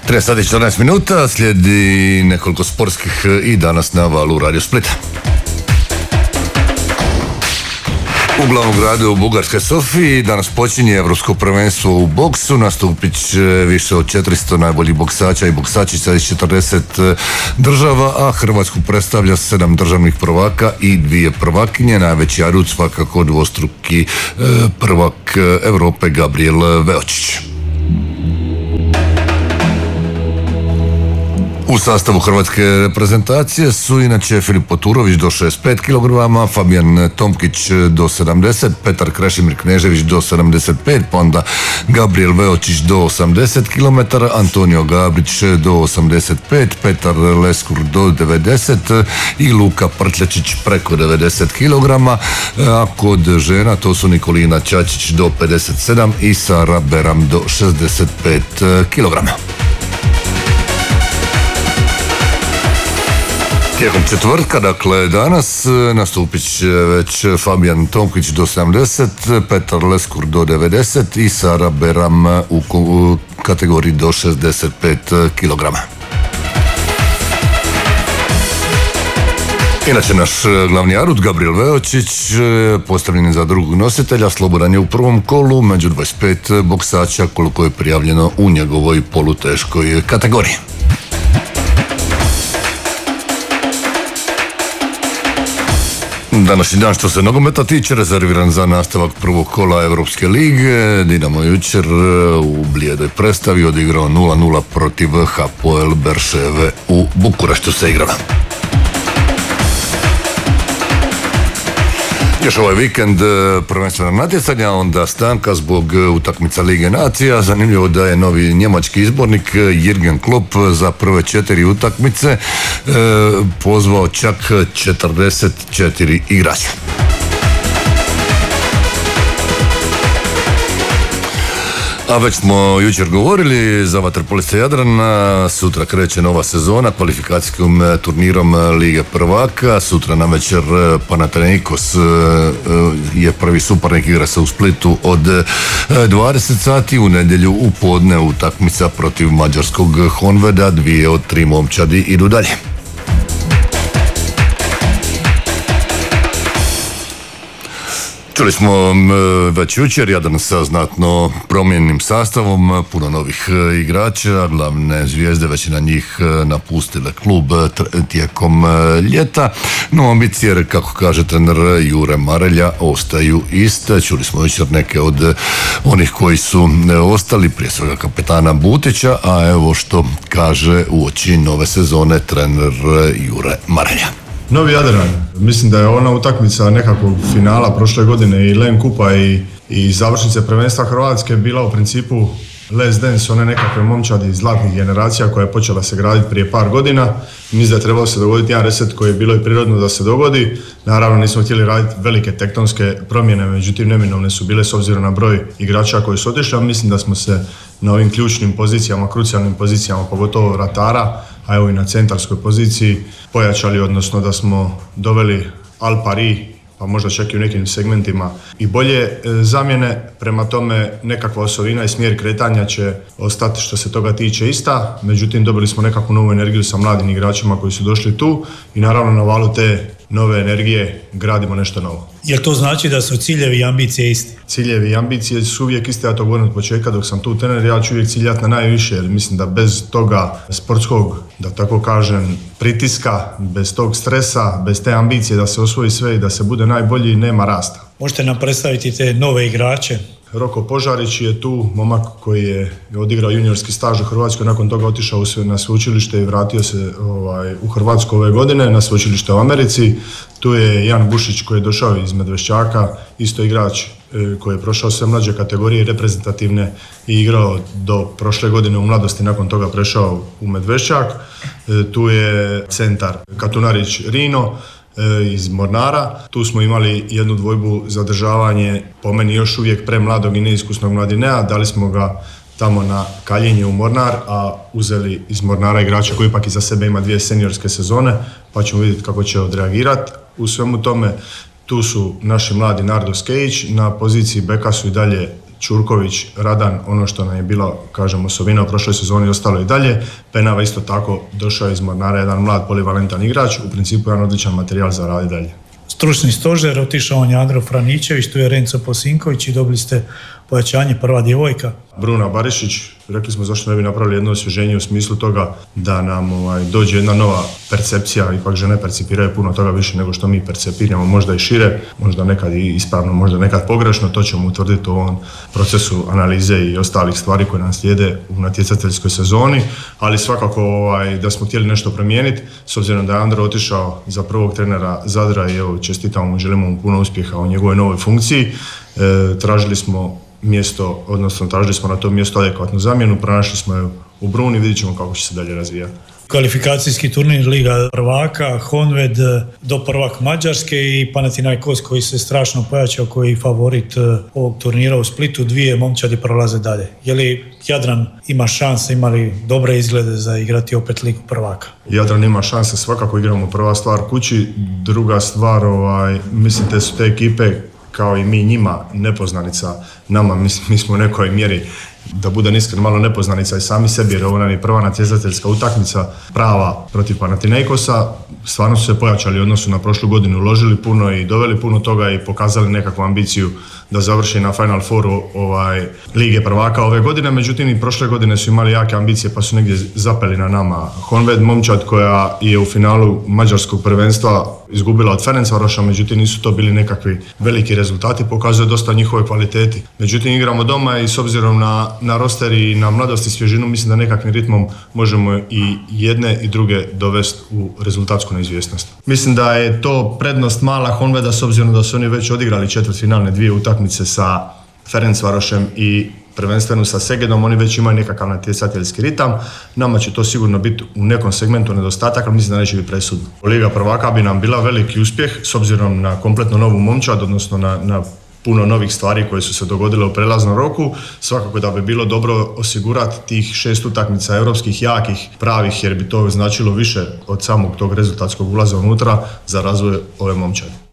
13 sati 14 minuta, slijedi nekoliko sportskih i danas na valu Radio Splita. U glavnom gradu u Bugarskoj Sofiji danas počinje Europsko prvenstvo u boksu. Nastupit će više od 400 najboljih boksača i boksačica iz 40 država, a Hrvatsku predstavlja 7 državnih prvaka i 2 prvakinje. Najveći adut svakako dvostruki prvak Europe Gabriel Veočić. U sastavu hrvatske reprezentacije su inače Filip Poturović do 65 kg, Fabijan Tomkić do 70, Petar Krešimir Knežević do 75, pa onda Gabriel Veočić do 80 km, Antonio Gabrić do 85, Petar Leskur do 90 i Luka Prtljačić preko 90 kg, a kod žena to su Nikolina Čačić do 57 i Sara Beram do 65 kg. Tijekom četvrtka, dakle danas, nastupit će već Fabijan Tomkić do 70, Petar Leskur do 90 i Sara Beram u kategoriji do 65 kg. Inače, naš glavni adut Gabriel Veočić postavljen je za drugog nositelja, slobodan je u prvom kolu među 25 boksača koliko je prijavljeno u njegovoj poluteškoj kategoriji. Današnji dan što se nogometa tiče rezerviran za nastavak prvog kola Europske lige. Dinamo jučer u blijedoj predstavi odigrao 0-0 protiv Hapoel Berševe u Bukureštu se igrala. Još ovaj vikend prvenstvena natjecanja, onda stanka zbog utakmica Lige nacija. Zanimljivo da je novi njemački izbornik Jürgen Klopp za prve 4 utakmice pozvao čak 44 igrača. A već smo jučer govorili za vaterpoliste Jadrana, sutra kreće nova sezona kvalifikacijskim turnirom Lige prvaka. Sutra navečer Panathinaikos je prvi suparnik, igra se u Splitu od 20 sati. U nedjelju u podne utakmica protiv mađarskog Honveda, 2 od 3 momčadi idu dalje. Čuli smo već jučer Jadran sa znatno promijenjenim sastavom, puno novih igrača, glavne zvijezde većina njih napustile klub tijekom ljeta, no ambicije, kako kaže trener Jure Marelja, ostaju iste. Čuli smo jučer neke od onih koji su ostali, prije svega kapetana Butića, a evo što kaže uoči nove sezone trener Jure Marelja. Novi Jadran, mislim da je ona utakmica nekakvog finala prošle godine i Len Kupa i završnice prvenstva Hrvatske bila u principu last dance one nekakve momčadi iz zlatnih generacija koja je počela se graditi prije par godina. Mislim da je trebalo se dogoditi jedan reset koji je bilo i prirodno da se dogodi. Naravno nismo htjeli raditi velike tektonske promjene, međutim neminovne su bile s obzirom na broj igrača koji su otišli, a mislim da smo se na ovim ključnim pozicijama, krucijalnim pozicijama, pogotovo vratara, a evo i na centarskoj poziciji pojačali, odnosno da smo doveli al pari, pa možda čak i u nekim segmentima i bolje zamjene. Prema tome nekakva osovina i smjer kretanja će ostati što se toga tiče ista, međutim dobili smo nekakvu novu energiju sa mladim igračima koji su došli tu i naravno na valu te nove energije gradimo nešto novo. Jel to znači da su ciljevi i ambicije isti? Ciljevi i ambicije su uvijek iste, ja to govorim od početka dok sam tu trener, ja ću uvijek ciljati na najviše, jer mislim da bez toga sportskog, da tako kažem, pritiska, bez tog stresa, bez te ambicije da se osvoji sve i da se bude najbolji, nema rasta. Možete nam predstaviti te nove igrače? Roko Požarić je tu, momak koji je odigrao juniorski staž u Hrvatskoj, nakon toga otišao na sveučilište i vratio se u Hrvatsku ove godine, na sveučilište u Americi. Tu je Jan Bušić koji je došao iz Medvešćaka, isto igrač koji je prošao sve mlađe kategorije reprezentativne i igrao do prošle godine u mladosti, nakon toga prešao u Medvešćak. Tu je centar Katunarić Rino iz Mornara. Tu smo imali jednu dvojbu zadržavanje, po meni još uvijek premladog i neiskusnog Mladinea, dali smo ga tamo na kaljenje u Mornar, a uzeli iz Mornara igrača koji ipak iza sebe ima 2 seniorske sezone, pa ćemo vidjeti kako će odreagirati. U svemu tome tu su naši mladi Nardo Skejić, na poziciji beka su i dalje Čurković, Radan, ono što nam je bila, kažem, osobina u prošloj sezoni ostalo i dalje. Penava isto tako došao iz Mornara, jedan mlad polivalentan igrač, u principu jedan odličan materijal za rad dalje. Stručni stožer, otišao on je Andro Franičević, tu je Renzo Posinković i dobili ste pojačanje, prva djevojka. Bruna Barišić, rekli smo zašto ne bi napravili jedno osvježenje u smislu toga da nam dođe jedna nova percepcija, ipak žene percipiraju puno toga više nego što mi percepiramo, možda i šire, možda nekad i ispravno, možda nekad pogrešno, to ćemo utvrditi u ovom procesu analize i ostalih stvari koje nam slijede u natjecateljskoj sezoni, ali svakako da smo htjeli nešto promijeniti, s obzirom da je Andro otišao za prvog trenera Zadra i evo čestitamo mu, želimo mu puno uspjeha u njegovoj novoj funkciji. Tražili smo na to mjesto adekvatnu zamjenu, pronašli smo je u Bruni, vidjet ćemo kako će se dalje razvijati. Kvalifikacijski turnir Liga prvaka, Honved do prvak Mađarske i Panathinaikos koji se strašno pojačao, koji je favorit ovog turnira u Splitu, dvije momčadi prolaze dalje. Je li Jadran ima šanse, ima li dobre izglede za igrati opet Ligu prvaka? Jadran ima šanse, svakako igramo prva stvar kući, druga stvar, mislim da su te ekipe kao i mi njima nepoznanica nama, mi smo u nekoj mjeri, da budem iskren, malo nepoznanica i sami sebi, jer ovo nam je prva natjecateljska utakmica prava protiv Panathinaikosa. Stvarno su se pojačali u odnosu na prošlu godinu, uložili puno i doveli puno toga i pokazali nekakvu ambiciju da završi na Final Fouru Lige prvaka ove godine, međutim i prošle godine su imali jake ambicije pa su negdje zapeli na nama. Honved momčad koja je u finalu mađarskog prvenstva izgubila od Ferencvaroša, međutim nisu to bili nekakvi veliki rezultati, pokazuje dosta njihove kvaliteti. Međutim igramo doma i s obzirom na roster i na mladost i svježinu mislim da nekakvim ritmom možemo i jedne i druge dovesti u rezultatsku neizvjesnost. Mislim da je to prednost mala Honveda s obzirom da su oni već odigrali četvrtfinalne dvije utakmice sa Ferencvarošem i prvenstveno sa Segedom, oni već imaju nekakav natjecateljski ritam. Nama će to sigurno biti u nekom segmentu nedostatak, ali mislim da neće biti presudno. Liga prvaka bi nam bila veliki uspjeh s obzirom na kompletno novu momčad, odnosno na puno novih stvari koje su se dogodile u prelaznom roku. Svakako da bi bilo dobro osigurati tih 6 utakmica europskih jakih, pravih, jer bi to značilo više od samog tog rezultatskog ulaza unutra za razvoj ove momčade.